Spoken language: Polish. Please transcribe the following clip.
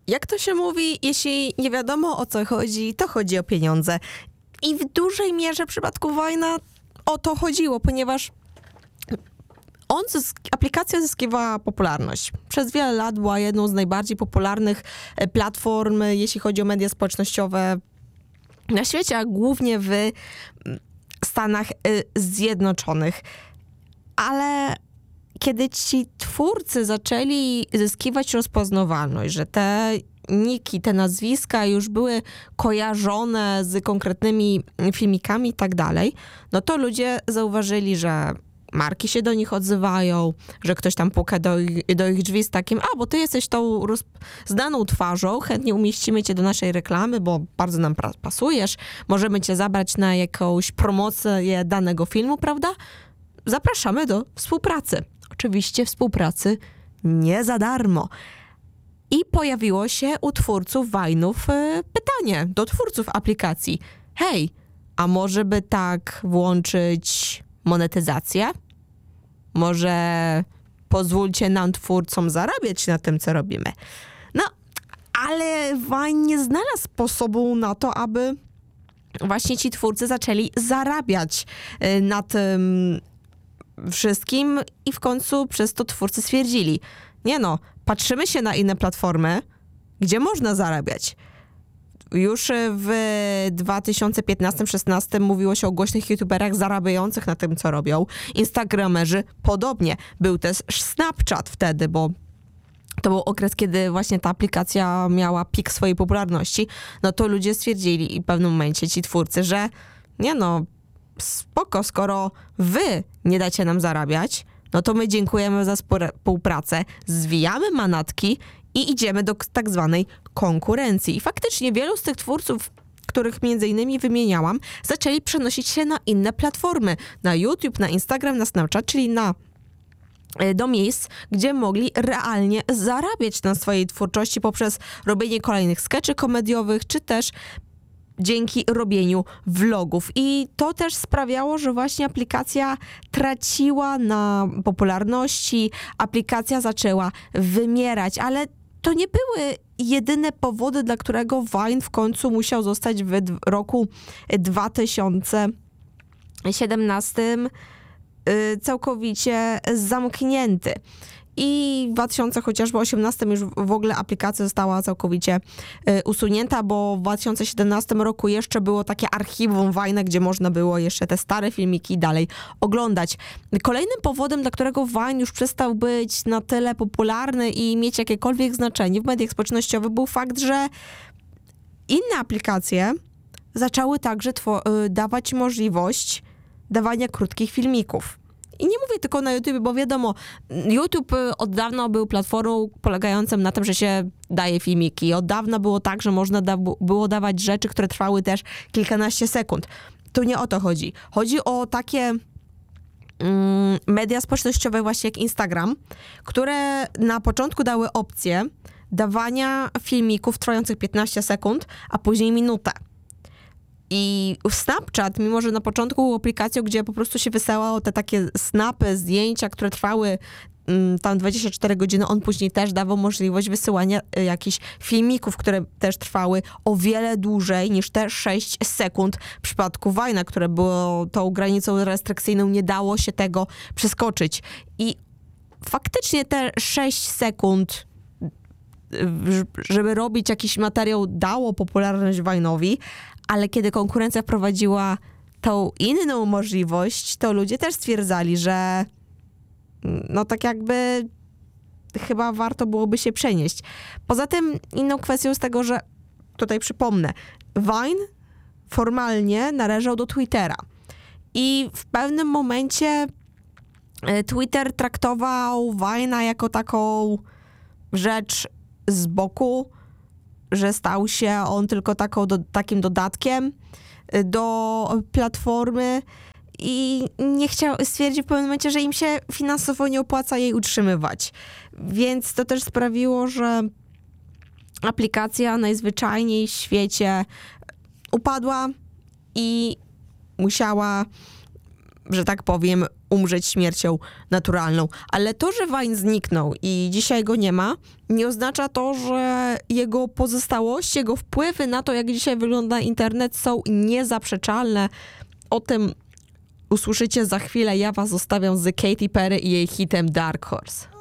Jak to się mówi, jeśli nie wiadomo o co chodzi, to chodzi o pieniądze. I w dużej mierze w przypadku Vine'a o to chodziło, ponieważ aplikacja zyskiwała popularność. Przez wiele lat była jedną z najbardziej popularnych platform, jeśli chodzi o media społecznościowe na świecie, a głównie w Stanach Zjednoczonych. Ale kiedy ci twórcy zaczęli zyskiwać rozpoznawalność, że te niki, te nazwiska już były kojarzone z konkretnymi filmikami i tak dalej, no to ludzie zauważyli, że marki się do nich odzywają, że ktoś tam puka do ich drzwi z takim, bo ty jesteś tą znaną twarzą, chętnie umieścimy cię do naszej reklamy, bo bardzo nam pasujesz, możemy cię zabrać na jakąś promocję danego filmu, prawda? Zapraszamy do współpracy. Oczywiście współpracy nie za darmo. I pojawiło się u twórców Vine'ów pytanie do twórców aplikacji. Hej, a może by tak włączyć monetyzację? Może pozwólcie nam, twórcom, zarabiać na tym, co robimy. No, ale Vine nie znalazł sposobu na to, aby właśnie ci twórcy zaczęli zarabiać na tym wszystkim i w końcu przez to twórcy stwierdzili, patrzymy się na inne platformy, gdzie można zarabiać. Już w 2015-16 mówiło się o głośnych youtuberach zarabiających na tym, co robią. Instagramerzy podobnie. Był też Snapchat wtedy, bo to był okres, kiedy właśnie ta aplikacja miała pik swojej popularności. No to ludzie stwierdzili i w pewnym momencie ci twórcy, że spoko, skoro wy nie dacie nam zarabiać, no to my dziękujemy za współpracę, zwijamy manatki i idziemy do tak zwanej konkurencji. I faktycznie wielu z tych twórców, których między innymi wymieniałam, zaczęli przenosić się na inne platformy. Na YouTube, na Instagram, na Snapchat, czyli do miejsc, gdzie mogli realnie zarabiać na swojej twórczości poprzez robienie kolejnych skeczy komediowych, czy też dzięki robieniu vlogów. I to też sprawiało, że właśnie aplikacja traciła na popularności, aplikacja zaczęła wymierać, ale to nie były jedyne powody, dla którego Vine w końcu musiał zostać w roku 2017 całkowicie zamknięty. I w 2018 już w ogóle aplikacja została całkowicie usunięta, bo w 2017 roku jeszcze było takie archiwum Vine'a, gdzie można było jeszcze te stare filmiki dalej oglądać. Kolejnym powodem, dla którego Vine już przestał być na tyle popularny i mieć jakiekolwiek znaczenie w mediach społecznościowych, był fakt, że inne aplikacje zaczęły także dawać możliwość dawania krótkich filmików. I nie mówię tylko na YouTube, bo wiadomo, YouTube od dawna był platformą polegającą na tym, że się daje filmiki. Od dawna było tak, że można było dawać rzeczy, które trwały też kilkanaście sekund. Tu nie o to chodzi. Chodzi o takie media społecznościowe właśnie jak Instagram, które na początku dały opcję dawania filmików trwających 15 sekund, a później minutę. I Snapchat, mimo że na początku był aplikacją, gdzie po prostu się wysyłało te takie snapy, zdjęcia, które trwały tam 24 godziny, on później też dawał możliwość wysyłania jakichś filmików, które też trwały o wiele dłużej niż te 6 sekund w przypadku Vine'a, które było tą granicą restrykcyjną, nie dało się tego przeskoczyć. I faktycznie te 6 sekund, żeby robić jakiś materiał, dało popularność Vine'owi, ale kiedy konkurencja wprowadziła tą inną możliwość, to ludzie też stwierdzali, że tak jakby chyba warto byłoby się przenieść. Poza tym inną kwestią jest tego, że tutaj przypomnę, Vine formalnie należał do Twittera i w pewnym momencie Twitter traktował Vine'a jako taką rzecz z boku, że stał się on tylko takim dodatkiem do platformy i stwierdził w pewnym momencie, że im się finansowo nie opłaca jej utrzymywać. Więc to też sprawiło, że aplikacja najzwyczajniej w świecie upadła i musiała że tak powiem, umrzeć śmiercią naturalną. Ale to, że Vine zniknął i dzisiaj go nie ma, nie oznacza to, że jego pozostałości, jego wpływy na to, jak dzisiaj wygląda internet, są niezaprzeczalne. O tym usłyszycie za chwilę. Ja was zostawiam z Katy Perry i jej hitem Dark Horse.